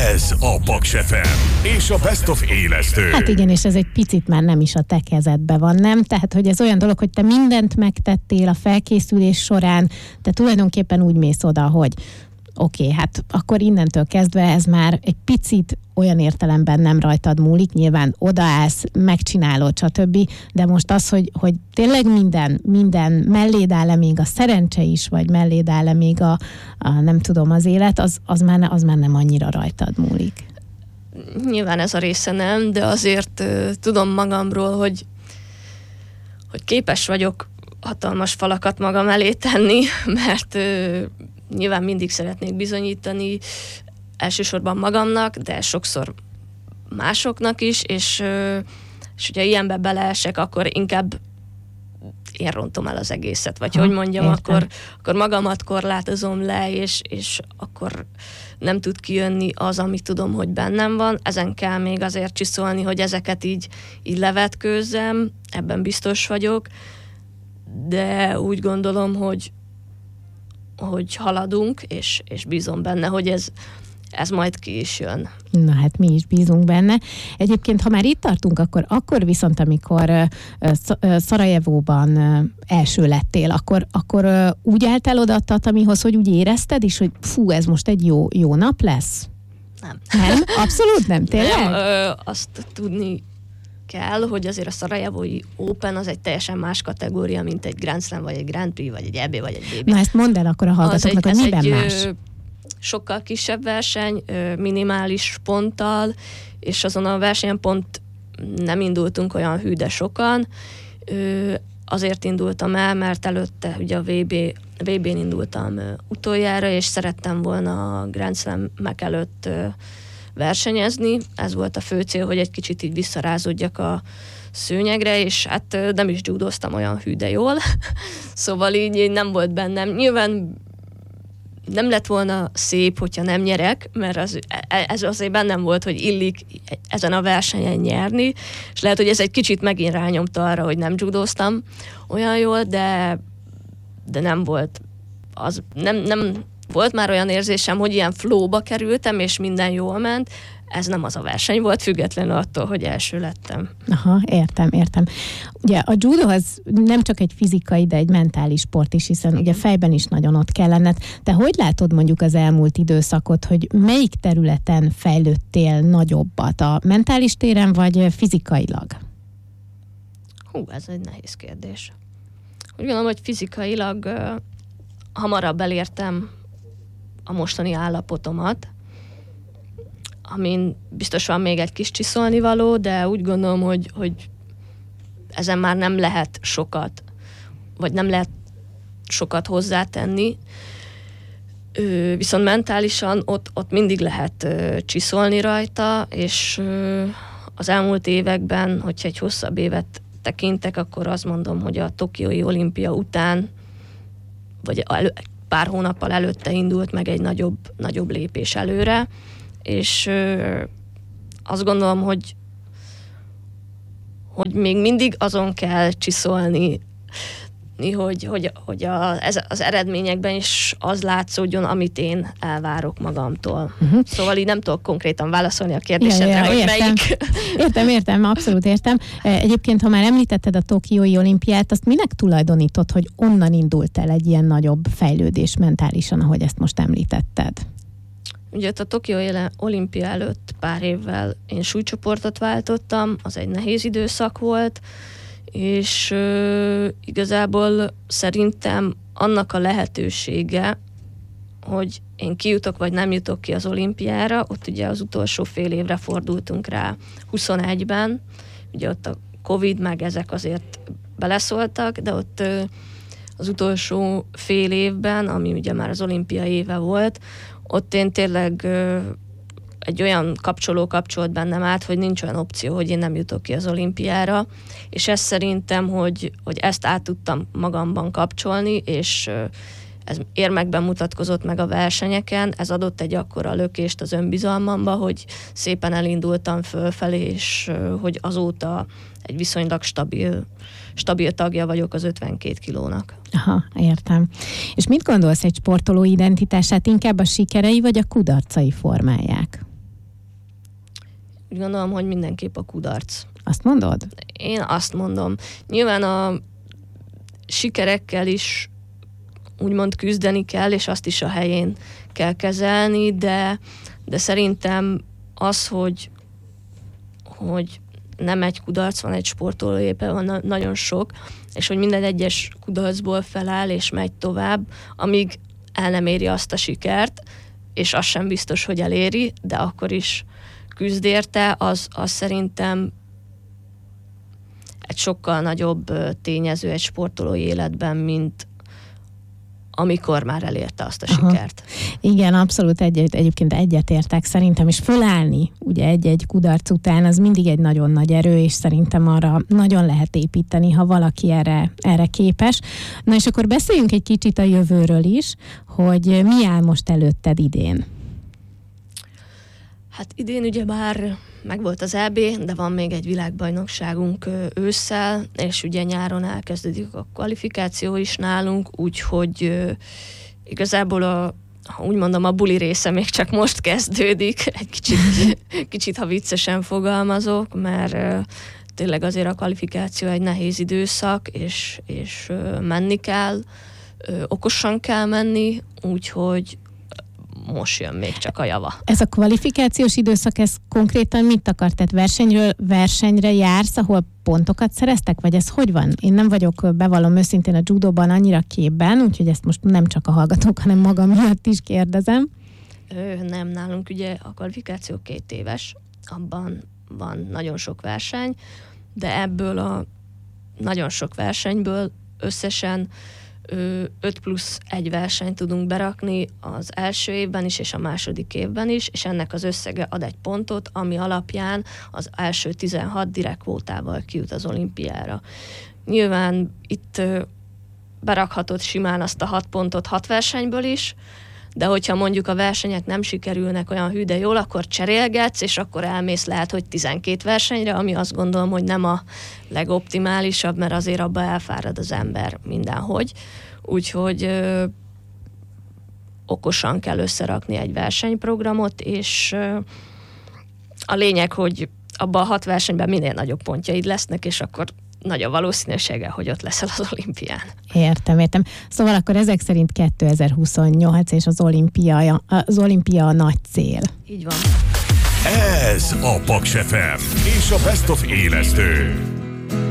Ez a Paks FM és a Best of élesztő. Hát igen, és ez egy picit már nem is a te kezedben van, nem? Tehát, hogy ez olyan dolog, hogy te mindent megtettél a felkészülés során, te tulajdonképpen úgy mész oda, hogy oké, hát akkor innentől kezdve ez már egy picit olyan értelemben nem rajtad múlik, nyilván odaállsz, megcsinálod, stb. De most az, hogy tényleg minden melléd áll-e még a szerencse is, vagy melléd áll-e még a nem tudom, az élet, az már nem annyira rajtad múlik. Nyilván ez a része nem, de azért tudom magamról, hogy képes vagyok hatalmas falakat magam elé tenni, mert nyilván mindig szeretnék bizonyítani, elsősorban magamnak, de sokszor másoknak is, és hogyha ilyenbe beleesek, akkor inkább én rontom el az egészet, vagy hogy mondjam, akkor magamat korlátozom le, és akkor nem tud kijönni az, amit tudom, hogy bennem van. Ezen kell még azért csiszolni, hogy ezeket így levetkőzzem, ebben biztos vagyok, de úgy gondolom, hogy haladunk, és bízom benne, hogy ez majd ki is jön. Na hát mi is bízunk benne. Egyébként, ha már itt tartunk, akkor viszont, amikor Szarajevóban első lettél, akkor úgy álltál oda a tatamihoz, hogy úgy érezted is, hogy fú, ez most egy jó nap lesz? Nem. Nem? Abszolút nem, tényleg? Nem, azt tudni kell, hogy azért a Szarajevói Open az egy teljesen más kategória, mint egy Grand Slam, vagy egy Grand Prix, vagy egy EB, vagy egy BB. Na ezt mondd el akkor a hallgatóknak, hogy miben más? Sokkal kisebb verseny, minimális ponttal, és azon a versenyen pont nem indultunk olyan hű, de sokan. Azért indultam el, mert előtte ugye a VB-n indultam utoljára, és szerettem volna a Grand Slam-mek előtt versenyezni. Ez volt a fő cél, hogy egy kicsit így visszarázódjak a szőnyegre, és hát nem is judoztam olyan hű, de jól. Szóval így nem volt bennem. Nyilván nem lett volna szép, hogyha nem nyerek, mert ez azért bennem volt, hogy illik ezen a versenyen nyerni, és lehet, hogy ez egy kicsit megint rányomta arra, hogy nem judoztam olyan jól, de nem volt nem volt már olyan érzésem, hogy ilyen flowba kerültem, és minden jól ment. Ez nem az a verseny volt, függetlenül attól, hogy első lettem. Aha, értem. Ugye a judo az nem csak egy fizikai, de egy mentális sport is, hiszen ugye fejben is nagyon ott kell lenned. Te hogy látod mondjuk az elmúlt időszakot, hogy melyik területen fejlődtél nagyobbat? A mentális téren, vagy fizikailag? Ez egy nehéz kérdés. Úgy gondolom, hogy fizikailag hamarabb elértem a mostani állapotomat, amin biztos van még egy kis csiszolnivaló, de úgy gondolom, hogy ezen már nem lehet sokat, vagy nem lehet sokat hozzátenni. Viszont mentálisan ott mindig lehet csiszolni rajta, és az elmúlt években, hogyha egy hosszabb évet tekintek, akkor azt mondom, hogy a Tokiói olimpia után, vagy pár hónappal előtte indult meg egy nagyobb lépés előre, és azt gondolom, hogy még mindig azon kell csiszolni, hogy az eredményekben is az látszódjon, amit én elvárok magamtól. Uh-huh. Szóval így nem tudok konkrétan válaszolni a kérdésedre, hogy melyik. Értem, abszolút értem. Egyébként, ha már említetted a Tokiói olimpiát, azt minek tulajdonítod, hogy onnan indult el egy ilyen nagyobb fejlődés mentálisan, ahogy ezt most említetted? Ugye a Tokiói olimpia előtt pár évvel én súlycsoportot váltottam, az egy nehéz időszak volt, és igazából szerintem annak a lehetősége, hogy én kijutok, vagy nem jutok ki az olimpiára, ott ugye az utolsó fél évre fordultunk rá 21-ben, ugye ott a Covid meg ezek azért beleszóltak, de ott az utolsó fél évben, ami ugye már az olimpia éve volt, ott én tényleg egy olyan kapcsoló kapcsolt bennem át, hogy nincs olyan opció, hogy én nem jutok ki az olimpiára, és ez szerintem, hogy ezt át tudtam magamban kapcsolni, és ez érmekben mutatkozott meg a versenyeken, ez adott egy akkora lökést az önbizalmamba, hogy szépen elindultam fölfelé, és hogy azóta egy viszonylag stabil tagja vagyok az 52 kilónak. Aha, értem. És mit gondolsz, egy sportoló identitását inkább a sikerei vagy a kudarcai formálják? úgy gondolom, hogy mindenképp a kudarc. Azt mondod? Én azt mondom. Nyilván a sikerekkel is úgymond küzdeni kell, és azt is a helyén kell kezelni, de szerintem az, hogy nem egy kudarc van egy sportolójében, van nagyon sok, és hogy minden egyes kudarcból feláll és megy tovább, amíg el nem éri azt a sikert, és az sem biztos, hogy eléri, de akkor is küzd érte, az szerintem egy sokkal nagyobb tényező egy sportolói életben, mint amikor már elérte azt a sikert. Igen, abszolút egyébként egyetértek szerintem, és fölállni ugye egy kudarc után, az mindig egy nagyon nagy erő, és szerintem arra nagyon lehet építeni, ha valaki erre képes. Na és akkor beszéljünk egy kicsit a jövőről is, hogy mi áll most előtted idén? Hát idén ugyebár megvolt az EB, de van még egy világbajnokságunk ősszel, és ugye nyáron elkezdődik a kvalifikáció is nálunk, úgyhogy igazából ha úgy mondom, a buli része még csak most kezdődik, egy kicsit ha viccesen fogalmazok, mert tényleg azért a kvalifikáció egy nehéz időszak, és menni kell, okosan kell menni, úgyhogy most jön még csak a java. Ez a kvalifikációs időszak, ez konkrétan mit akar? Tehát versenyre jársz, ahol pontokat szereztek? Vagy ez hogy van? Én nem vagyok, bevallom őszintén, a judóban annyira képben, úgyhogy ezt most nem csak a hallgatók, hanem magam miatt is kérdezem. Nem, nálunk ugye a kvalifikáció 2 éves, abban van nagyon sok verseny, de ebből a nagyon sok versenyből összesen 5+1 versenyt tudunk berakni az első évben is, és a második évben is, és ennek az összege ad egy pontot, ami alapján az első 16 direkt kvótával kijut az olimpiára. Nyilván itt berakhatod simán azt a 6 pontot 6 versenyből is, de hogyha mondjuk a versenyek nem sikerülnek olyan hű de jól, akkor cserélgetsz, és akkor elmész lehet, hogy 12 versenyre, ami azt gondolom, hogy nem a legoptimálisabb, mert azért abba elfárad az ember mindenhogy. Úgyhogy okosan kell összerakni egy versenyprogramot, és a lényeg, hogy abban a 6 versenyben minél nagyobb pontjaid lesznek, és akkor nagy a valószínűsége, hogy ott leszel az olimpián. Értem. Szóval akkor ezek szerint 2028 és az olimpia a nagy cél. Így van. Ez a Paks FM és a Best of élesztő.